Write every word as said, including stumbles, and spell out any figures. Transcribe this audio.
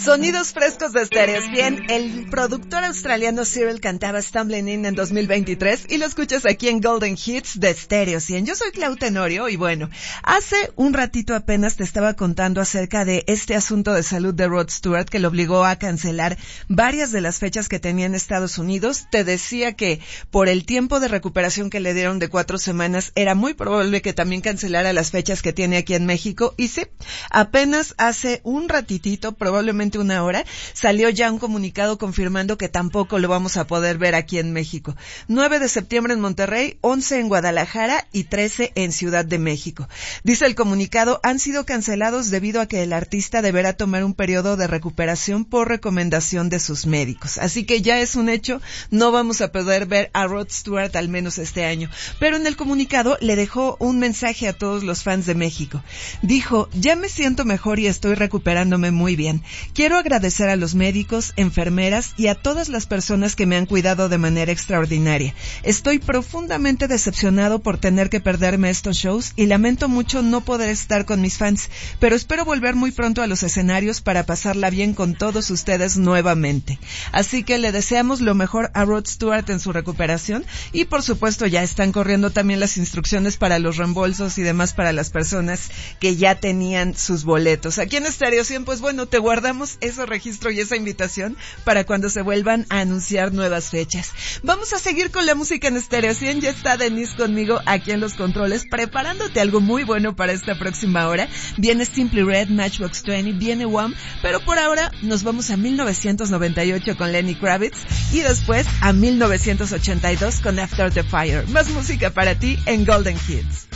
Sonidos frescos de Stereo cien. El productor australiano Cyril cantaba Stumbling In en dos mil veintitrés y lo escuchas aquí en Golden Hits de Stereo cien. Yo soy Clau Tenorio y bueno, hace un ratito apenas te estaba contando acerca de este asunto de salud de Rod Stewart que lo obligó a cancelar varias de las fechas que tenía en Estados Unidos. Te decía que por el tiempo de recuperación que le dieron de cuatro semanas era muy probable que también cancelara las fechas que tiene aquí en México. Y sí, apenas hace un ratitito, probablemente una hora, salió ya un comunicado confirmando que tampoco lo vamos a poder ver aquí en México. nueve de septiembre en Monterrey, once en Guadalajara y trece en Ciudad de México. Dice el comunicado, han sido cancelados debido a que el artista deberá tomar un periodo de recuperación por recomendación de sus médicos. Así que ya es un hecho, no vamos a poder ver a Rod Stewart al menos este año. Pero en el comunicado le dejó un mensaje a todos los fans de México. Dijo, ya me siento mejor y estoy recuperándome muy bien. Quiero agradecer a los médicos, enfermeras y a todas las personas que me han cuidado de manera extraordinaria. Estoy profundamente decepcionado por tener que perderme estos shows y lamento mucho no poder estar con mis fans, pero espero volver muy pronto a los escenarios para pasarla bien con todos ustedes nuevamente. Así que le deseamos lo mejor a Rod Stewart en su recuperación y por supuesto ya están corriendo también las instrucciones para los reembolsos y demás para las personas que ya tenían sus boletos. Aquí en Stereo cien, pues bueno, te guardamos ese registro y esa invitación para cuando se vuelvan a anunciar nuevas fechas. Vamos a seguir con la música en Stereo cien. Ya está Denise conmigo aquí en los controles, preparándote algo muy bueno para esta próxima hora. Viene Simply Red, Matchbox veinte, viene Wham, pero por ahora nos vamos a mil novecientos noventa y ocho con Lenny Kravitz y después a mil novecientos ochenta y dos con After the Fire. Más música para ti en Golden Hits.